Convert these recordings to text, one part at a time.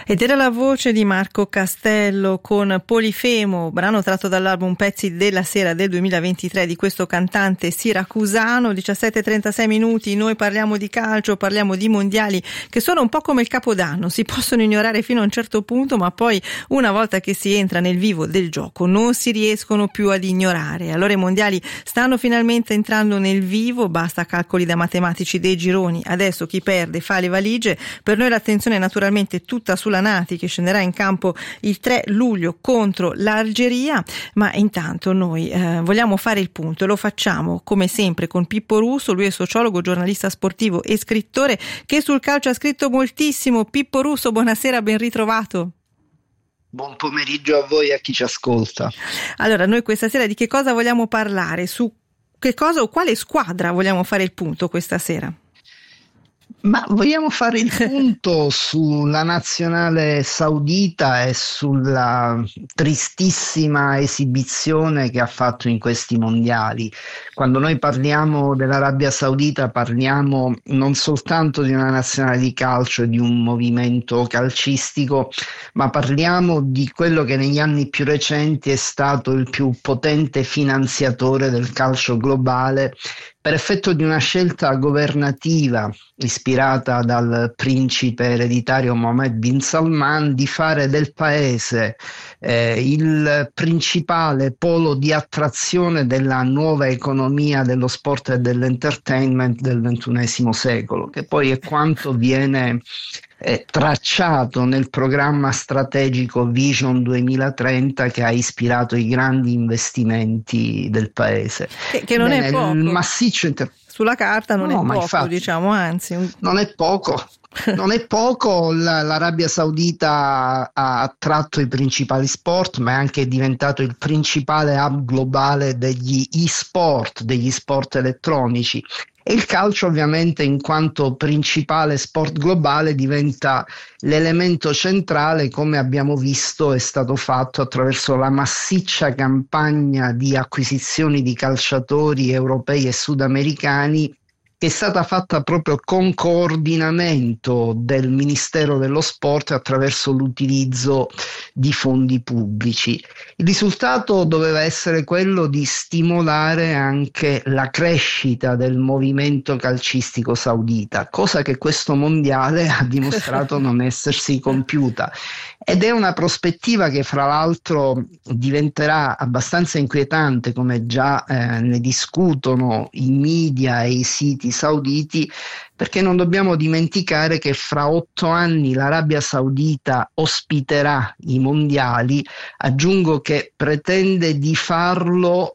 Ed era la voce di Marco Castello con Polifemo, brano tratto dall'album Pezzi della sera del 2023 di questo cantante siracusano. 17:36 minuti, noi parliamo di calcio, parliamo di mondiali che sono un po' come il Capodanno, si possono ignorare fino a un certo punto, ma poi una volta che si entra nel vivo del gioco non si riescono più ad ignorare. Allora i mondiali stanno finalmente entrando nel vivo, basta calcoli da matematici dei gironi, adesso chi perde fa le valigie. Per noi l'attenzione è naturalmente tutta sulla Nati, che scenderà in campo il 3 luglio contro l'Algeria, ma intanto noi vogliamo fare il punto e lo facciamo come sempre con Pippo Russo. Lui è sociologo, giornalista sportivo e scrittore che sul calcio ha scritto moltissimo. Pippo Russo, buonasera, ben ritrovato. Buon pomeriggio a voi e a chi ci ascolta. Allora, noi questa sera di che cosa vogliamo parlare? Su che cosa o quale squadra vogliamo fare il punto questa sera? Ma vogliamo fare il punto sulla nazionale saudita e sulla tristissima esibizione che ha fatto in questi mondiali. Quando noi parliamo dell'Arabia Saudita parliamo non soltanto di una nazionale di calcio e di un movimento calcistico, ma parliamo di quello che negli anni più recenti è stato il più potente finanziatore del calcio globale, per effetto di una scelta governativa ispirata dal principe ereditario Mohammed bin Salman di fare del paese il principale polo di attrazione della nuova economia dello sport e dell'entertainment del XXI secolo, che poi è quanto viene tracciato nel programma strategico Vision 2030 che ha ispirato i grandi investimenti del paese. Che non è poco. Il massiccio sulla carta non è poco, infatti, diciamo, anzi. Non è poco. Non è poco, l'Arabia Saudita ha attratto i principali sport, ma è anche diventato il principale hub globale degli e-sport, degli sport elettronici. E il calcio ovviamente in quanto principale sport globale diventa l'elemento centrale, come abbiamo visto è stato fatto attraverso la massiccia campagna di acquisizioni di calciatori europei e sudamericani, che è stata fatta proprio con coordinamento del Ministero dello Sport attraverso l'utilizzo di fondi pubblici. Il risultato doveva essere quello di stimolare anche la crescita del movimento calcistico saudita, cosa che questo mondiale ha dimostrato non essersi compiuta. Ed è una prospettiva che fra l'altro diventerà abbastanza inquietante, come già ne discutono i media e i siti sauditi, perché non dobbiamo dimenticare che fra 8 anni l'Arabia Saudita ospiterà i mondiali. Aggiungo che pretende di farlo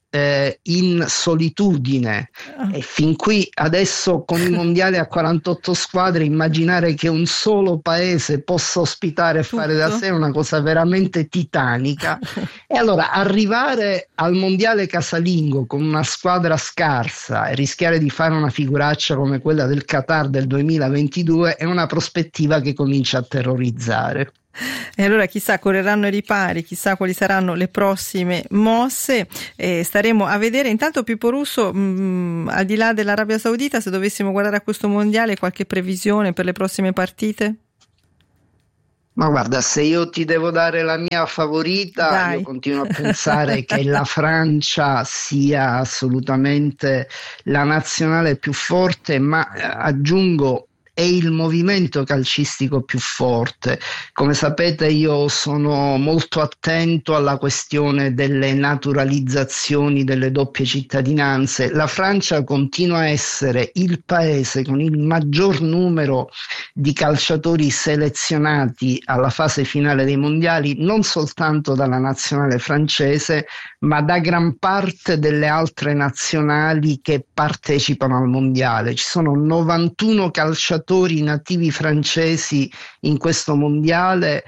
in solitudine, e fin qui adesso con i mondiali a 48 squadre immaginare che un solo paese possa ospitare e fare da sé è una cosa veramente titanica. E allora arrivare al mondiale casalingo con una squadra scarsa e rischiare di fare una figuraccia come quella del Qatar del 2022 è una prospettiva che comincia a terrorizzare. E allora chissà, correranno i ripari, chissà quali saranno le prossime mosse, staremo a vedere. Intanto Pippo Russo, al di là dell'Arabia Saudita, se dovessimo guardare a questo mondiale, qualche previsione per le prossime partite? Ma guarda, se io ti devo dare la mia favorita, Dai. Io continuo a pensare che la Francia sia assolutamente la nazionale più forte, ma aggiungo è il movimento calcistico più forte. Come sapete io sono molto attento alla questione delle naturalizzazioni, delle doppie cittadinanze. La Francia continua a essere il paese con il maggior numero di calciatori selezionati alla fase finale dei mondiali, non soltanto dalla nazionale francese, ma da gran parte delle altre nazionali che partecipano al mondiale. Ci sono 91 calciatori nativi francesi in questo mondiale,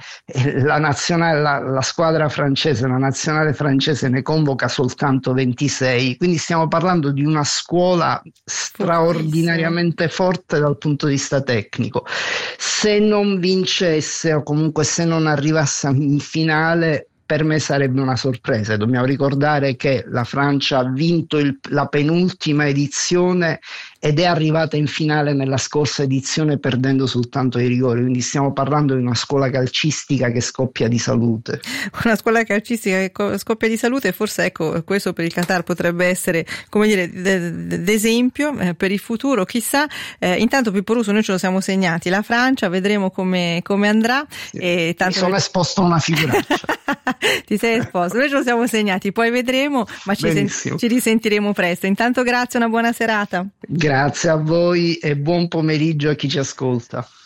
la squadra francese, la nazionale francese ne convoca soltanto 26, quindi stiamo parlando di una scuola straordinariamente forte dal punto di vista tecnico. Se non vincesse o comunque se non arrivasse in finale, per me sarebbe una sorpresa. Dobbiamo ricordare che la Francia ha vinto la penultima edizione ed è arrivata in finale nella scorsa edizione perdendo soltanto i rigori, quindi stiamo parlando di una scuola calcistica che scoppia di salute. Una scuola calcistica che scoppia di salute, forse ecco questo per il Qatar potrebbe essere, come dire, d'esempio per il futuro, chissà. Intanto Pippo Russo noi ce lo siamo segnati, la Francia, vedremo come andrà. Sì. E tanto mi sono esposto a una figuraccia. Ti sei esposto, noi ce lo siamo segnati, poi vedremo, ma ci risentiremo presto. Intanto grazie, una buona serata. Grazie a voi e buon pomeriggio a chi ci ascolta.